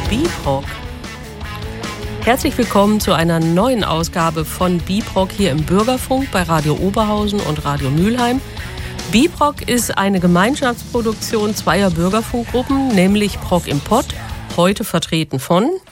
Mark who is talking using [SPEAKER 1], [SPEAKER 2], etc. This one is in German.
[SPEAKER 1] BIPROC. Herzlich willkommen zu einer neuen Ausgabe von BIPROC hier im Bürgerfunk bei Radio Oberhausen und Radio Mülheim. BIPROC ist eine Gemeinschaftsproduktion zweier Bürgerfunkgruppen, nämlich PROC im Pott, heute vertreten von